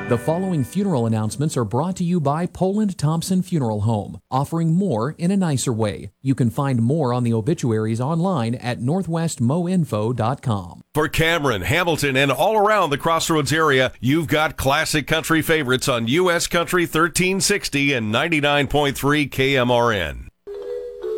The following funeral announcements are brought to you by Poland Thompson Funeral Home, offering more in a nicer way. You can find more on the obituaries online at northwestmoinfo.com. For Cameron, Hamilton, and all around the Crossroads area, you've got classic country favorites on U.S. Country 1360 and 99.3 KMRN.